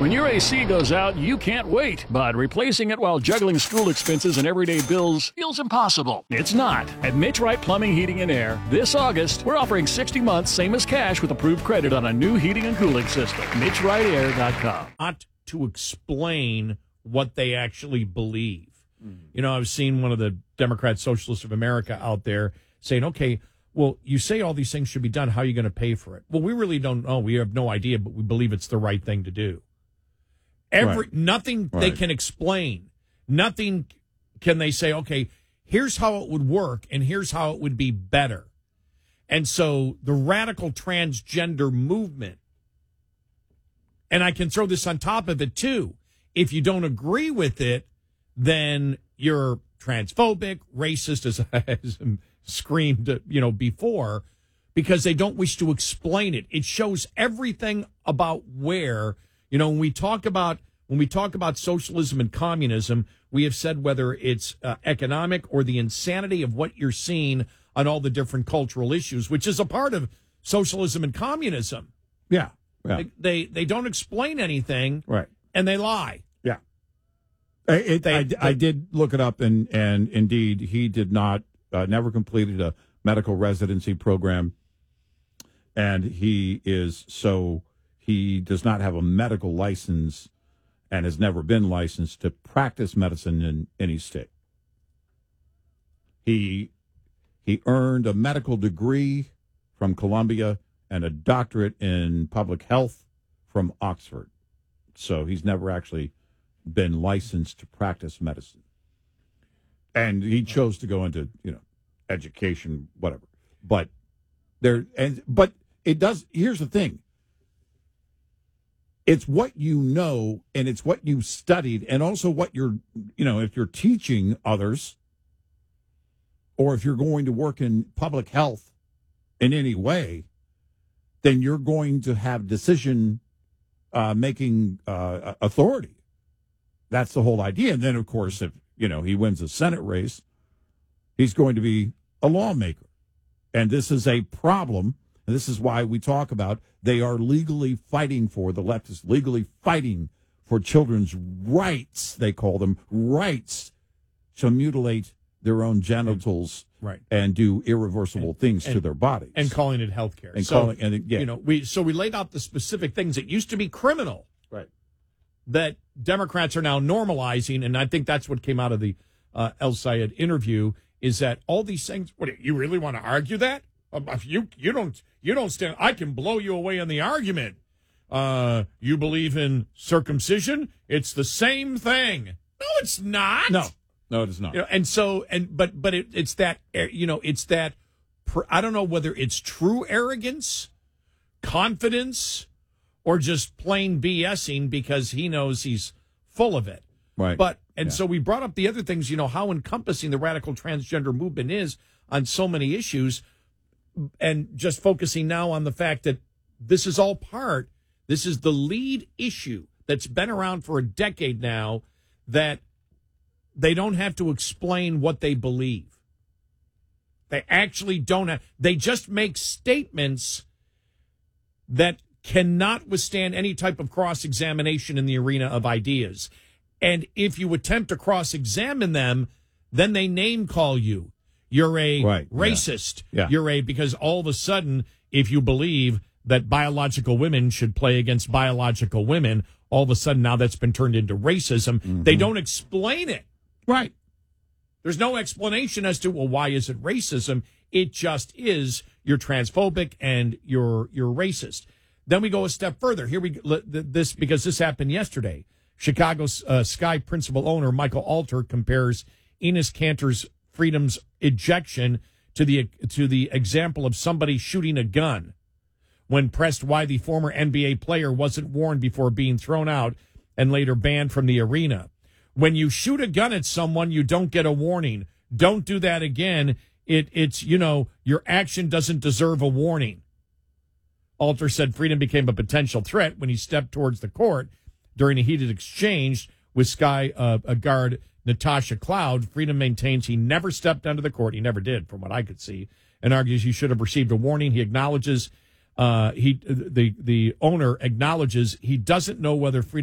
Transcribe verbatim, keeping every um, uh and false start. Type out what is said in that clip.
When your A C goes out, you can't wait, but replacing it while juggling school expenses and everyday bills feels impossible. It's not. At Mitch Wright Plumbing, Heating, and Air, this August, we're offering sixty months, same as cash, with approved credit on a new heating and cooling system. Mitch Wright Air dot com. Not to explain what they actually believe. Mm. You know, I've seen one of the Democrat Socialists of America out there saying, okay, well, you say all these things should be done. How are you going to pay for it? Well, we really don't know. We have no idea, but we believe it's the right thing to do. Every right. Nothing right. they can explain. Nothing can they say, okay, here's how it would work, and here's how it would be better. And so the radical transgender movement, and I can throw this on top of it, too. If you don't agree with it, then you're transphobic, racist, as I screamed, you know, before, because they don't wish to explain it. It shows everything about where, you know, when we talk about when we talk about socialism and communism, we have said whether it's uh, economic or the insanity of what you're seeing on all the different cultural issues, which is a part of socialism and communism. Yeah, yeah. They, they they don't explain anything, right? And they lie. Yeah, it, they, I, they, I did look it up, and and indeed he did not uh, never completed a medical residency program, and he is so. He does not have a medical license and has never been licensed to practice medicine in any state. He he earned a medical degree from Columbia and a doctorate in public health from Oxford. So he's never actually been licensed to practice medicine. And he chose to go into, you know, education, whatever. But there and but it does here's the thing. It's what you know, and it's what you've studied, and also what you're, you know, if you're teaching others, or if you're going to work in public health in any way, then you're going to have decision uh, making uh, authority. That's the whole idea. And then, of course, if, you know, he wins a Senate race, he's going to be a lawmaker. And this is a problem. And this is why we talk about they are legally fighting for, the left is legally fighting for children's rights, they call them, rights to mutilate their own genitals right. and do irreversible and, things and, to their bodies. And calling it health care. And so, calling, and, yeah. you know, we, so we laid out the specific things that used to be criminal. Right. That Democrats are now normalizing, and I think that's what came out of the uh, El Sayed interview, is that all these things, what, you really want to argue that? You you don't you don't stand. I can blow you away on the argument. Uh, you believe in circumcision? It's the same thing. No, it's not. No, no, it is not. You know, and so and but but it, it's that you know it's that I don't know whether it's true arrogance, confidence, or just plain BSing because he knows he's full of it. Right. But and yeah. so we brought up the other things. You know how encompassing the radical transgender movement is on so many issues. And just focusing now on the fact that this is all part, this is the lead issue that's been around for a decade now, that they don't have to explain what they believe. They actually don't have, they just make statements that cannot withstand any type of cross-examination in the arena of ideas. And if you attempt to cross-examine them, then they name-call you. You're a right, racist. Yeah. Yeah. You're a, because all of a sudden, if you believe that biological women should play against biological women, all of a sudden now that's been turned into racism. Mm-hmm. They don't explain it. Right. There's no explanation as to, well, why is it racism? It just is. You're transphobic and you're you're racist. Then we go a step further. Here we this because this happened yesterday. Chicago uh, Sky principal owner Michael Alter compares Enes Kanter's freedom's ejection to the to the example of somebody shooting a gun. When pressed why the former N B A player wasn't warned before being thrown out and later banned from the arena. When you shoot a gun at someone, you don't get a warning. Don't do that again. It it's, you know, your action doesn't deserve a warning. Alter said freedom became a potential threat when he stepped towards the court during a heated exchange with Sky uh, a guard Natasha Cloud. Freedom maintains he never stepped onto the court. He never did, from what I could see, and argues he should have received a warning. He acknowledges uh, he the the owner acknowledges he doesn't know whether Freedom